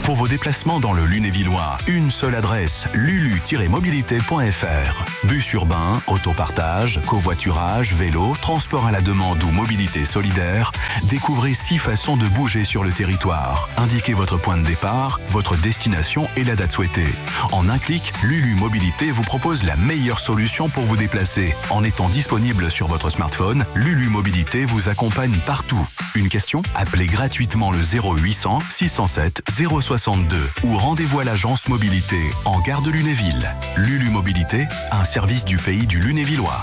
Pour vos déplacements dans le Lunévillois, une seule adresse, lulu-mobilité.fr. Bus urbain, autopartage, covoiturage, vélo, transport à la demande ou mobilité solidaire, découvrez 6 façons de bouger sur le territoire. Indiquez votre point de départ, votre destination et la date souhaitée. En un clic, Lulu Mobilité vous propose la meilleure solution pour vous déplacer. En étant disponible sur votre smartphone, Lulu Mobilité vous accompagne partout. Une question? Appelez gratuitement le 0800 607 062 ou rendez-vous à l'agence Mobilité en gare de Lunéville. Lulu Mobilité, un service du pays du Lunévillois.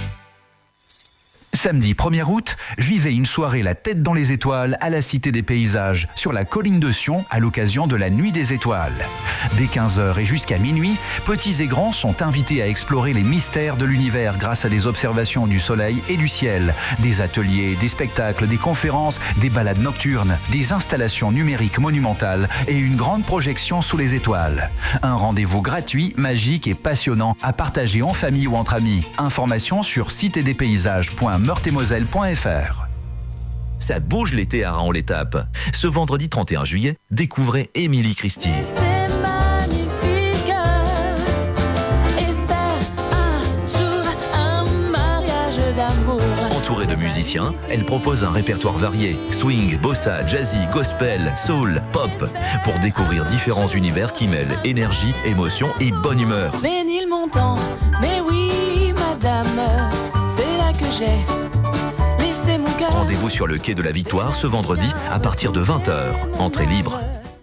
Samedi 1er août, vivez une soirée la tête dans les étoiles à la Cité des Paysages, sur la colline de Sion, à l'occasion de la Nuit des Étoiles. Dès 15h et jusqu'à minuit, petits et grands sont invités à explorer les mystères de l'univers grâce à des observations du soleil et du ciel, des ateliers, des spectacles, des conférences, des balades nocturnes, des installations numériques monumentales et une grande projection sous les étoiles. Un rendez-vous gratuit, magique et passionnant à partager en famille ou entre amis. Informations sur citedespaysages.meurthe-et-moselle.fr. Ça bouge l'été à Raon-l'Étape. Ce vendredi 31 juillet, découvrez Émilie Christie. C'est magnifique et faire un jour un mariage d'amour. Entourée de musiciens, elle propose un répertoire varié, swing, bossa, jazzy, gospel, soul, pop, pour découvrir différents univers qui mêlent énergie, émotion et bonne humeur. Ménilmontant, mais oui madame, c'est là que j'ai laissé mon cœur. Rendez-vous sur le quai de la Victoire ce vendredi à partir de 20h. Entrée libre.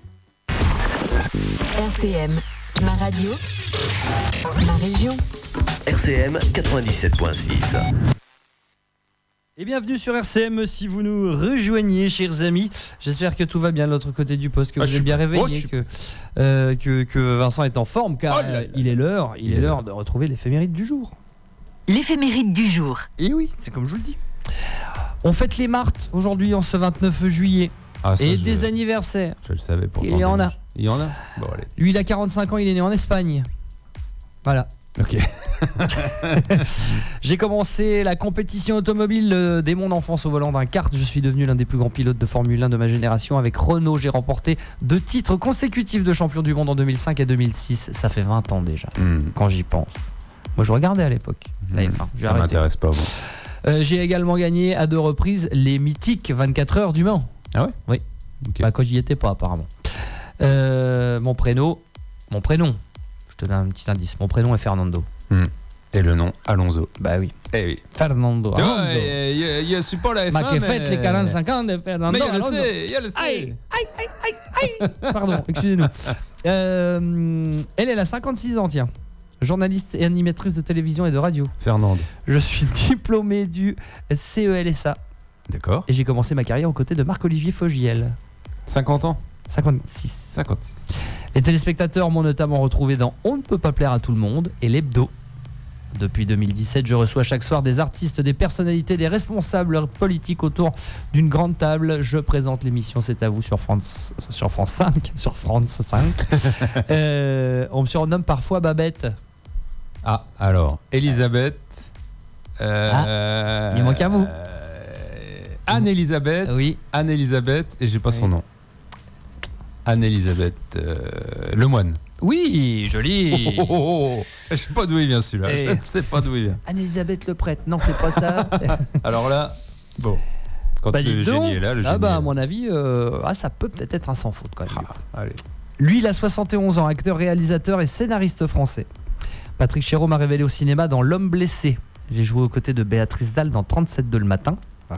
RCM, ma radio, ma région. RCM 97.6. Et bienvenue sur RCM si vous nous rejoignez, chers amis. J'espère que tout va bien de l'autre côté du poste, que vous êtes bien réveillés, que Vincent est en forme, car il est l'heure de retrouver l'éphéméride du jour. L'éphéméride du jour. Et oui, c'est comme je vous le dis. On fête les Martes aujourd'hui, en ce 29 juillet. Et des anniversaires. Je le savais pourtant. Il y en a. Il y en a. Bon, allez. Lui, il a 45 ans, il est né en Espagne. Voilà. Ok. J'ai commencé la compétition automobile dès mon enfance au volant d'un kart. Je suis devenu l'un des plus grands pilotes de Formule 1 de ma génération. Avec Renault, j'ai remporté 2 titres consécutifs de champion du monde en 2005 et 2006. Ça fait 20 ans déjà, quand j'y pense. Moi, je regardais à l'époque la F1. Ça m'intéresse pas, moi. J'ai également gagné à 2 reprises les mythiques 24 heures du Mans. Ah ouais? Oui. Okay. Bah, quand j'y étais pas, apparemment. Mon prénom, je te donne un petit indice. Mon prénom est Fernando. Et le nom, Alonso. Bah oui. Eh oui. Fernando. Tu vois, il suit pas la F1, mais... qui fête les 45 ans de Fernando. Mais il le sait. Aïe. Pardon, excusez-nous. Elle a 56 ans, tiens. Journaliste et animatrice de télévision et de radio. Fernande. Je suis diplômé du CELSA. D'accord. Et j'ai commencé ma carrière aux côtés de Marc-Olivier Fogiel. 50 ans 56. Les téléspectateurs m'ont notamment retrouvé dans On ne peut pas plaire à tout le monde et l'Hebdo. Depuis 2017, je reçois chaque soir des artistes, des personnalités, des responsables politiques autour d'une grande table. Je présente l'émission C'est à vous sur France 5. On me surnomme parfois Babette. Ah, alors, Elisabeth. Il manque à vous. Anne-Elisabeth. Oui. Anne-Elisabeth, et j'ai pas son nom. Anne-Elisabeth Lemoine. Oui, joli. Je sais pas d'où il vient celui-là. Je ne sais pas d'où il vient. Anne-Elisabeth Le Prêtre. Non, c'est pas ça. Alors là, bon. Quand le génie est là, le génie. À mon avis, ça peut peut-être être un sans faute quand même. Allez. Lui, il a 71 ans, acteur, réalisateur et scénariste français. Patrick Chéreau m'a révélé au cinéma dans L'Homme blessé. J'ai joué aux côtés de Béatrice Dalle dans 37 de le matin.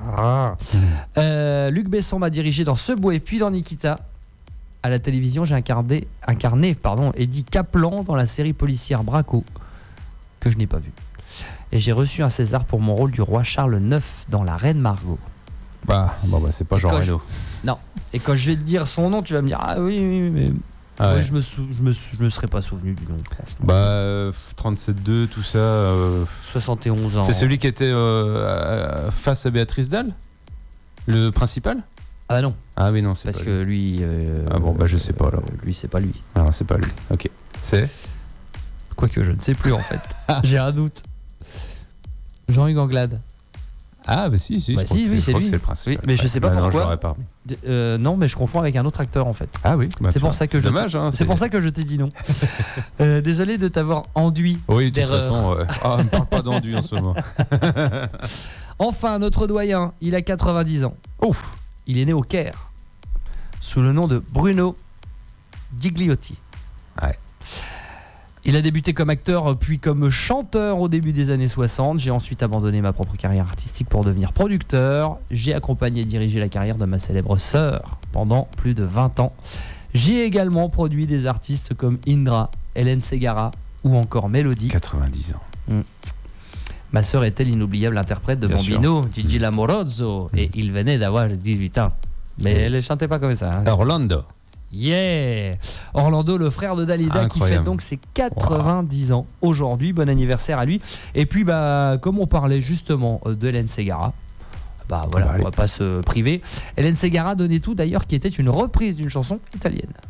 Luc Besson m'a dirigé dans Ce beau et puis dans Nikita. À la télévision, j'ai incarné Eddie Kaplan dans la série policière Braco, que je n'ai pas vue. Et j'ai reçu un César pour mon rôle du roi Charles IX dans La Reine Margot. C'est pas Jean Reno. Non. Et quand je vais te dire son nom, tu vas me dire ah oui, mais moi, je me serais pas souvenu du nom, franchement. 37-2, tout ça. 71 ans. C'est celui qui était face à Béatrice Dalle, le principal. Ah non. Ah oui, non, c'est parce pas que lui. Je sais pas alors. Lui, c'est pas lui. Ah, c'est pas lui. Ok. C'est. Quoique je ne sais plus en fait. J'ai un doute. Jean-Hugues Anglade. Ah, bah si, Bah je crois si, que oui, je c'est crois lui. que c'est le principal. Oui, mais je sais pas Bah non, pourquoi. je l'aurais pas remis. Non, mais je confonds avec un autre acteur en fait. Ah oui, bah C'est tiens, pour ça que je. dommage, hein, C'est pour ça que je t'ai dit non. Désolé de t'avoir enduit. Oui, de toute d'erreur. façon, ne me parle pas d'enduit en ce moment. Enfin, notre doyen, il a 90 ans. Ouf. Il est né au Caire, sous le nom de Bruno Gigliotti. Ouais. Il a débuté comme acteur puis comme chanteur au début des années 60. J'ai ensuite abandonné ma propre carrière artistique pour devenir producteur. J'ai accompagné et dirigé la carrière de ma célèbre sœur pendant plus de 20 ans. J'ai également produit des artistes comme Indra, Hélène Ségara ou encore Mélodie. 90 ans. Ma sœur était l'inoubliable interprète de Bien Bambino, Gigi Lamorozzo, et il venait d'avoir 18 ans. Mais elle ne chantait pas comme ça. Hein. Orlando. Yeah! Orlando, le frère de Dalida, qui Incroyable. fête donc ses 90 ans aujourd'hui. Bon anniversaire à lui. Et puis, comme on parlait justement de Hélène Ségara, on va pas se priver. Hélène Ségara donnait tout d'ailleurs, qui était une reprise d'une chanson italienne.